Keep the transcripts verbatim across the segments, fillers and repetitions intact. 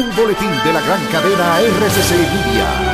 Un boletín de la gran cadena R C C Media.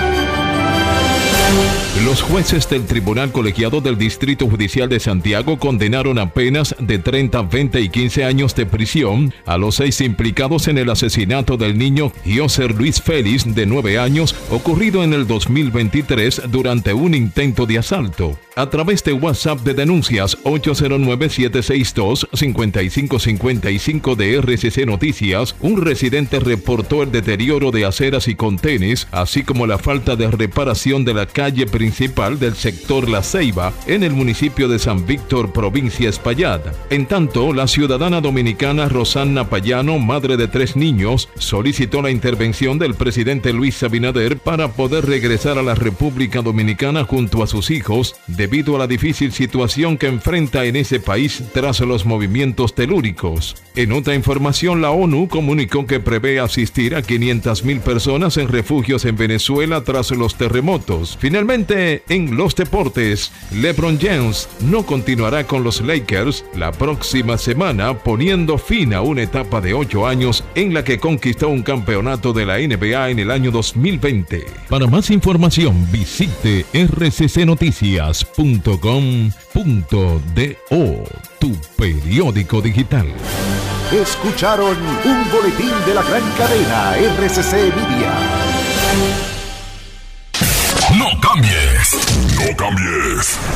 Los jueces del Tribunal Colegiado del Distrito Judicial de Santiago condenaron a penas de treinta, veinte y quince años de prisión a los seis implicados en el asesinato del niño Joser Luis Félix, de nueve años, ocurrido en el dos mil veintitrés durante un intento de asalto. A través de WhatsApp de denuncias ocho cero nueve, siete seis dos, cinco cinco cinco cinco de R C C Noticias, un residente reportó el deterioro de aceras y contenes, así como la falta de reparación de la calle principal del sector La Ceiba en el municipio de San Víctor, provincia Espaillat. En tanto, la ciudadana dominicana Rosana Payano, madre de tres niños, solicitó la intervención del presidente Luis Abinader para poder regresar a la República Dominicana junto a sus hijos, debido a la difícil situación que enfrenta en ese país tras los movimientos telúricos. En otra información, la ONU comunicó que prevé asistir a quinientas mil personas en refugios en Venezuela tras los terremotos. Finalmente, en los deportes, LeBron James no continuará con los Lakers la próxima semana, poniendo fin a una etapa de ocho años en la que conquistó un campeonato de la N B A en el año dos mil veinte. Para más información, visite r c c noticias punto com punto do, tu periódico digital. Escucharon un boletín de la gran cadena R C C Media. No cambies, no cambies.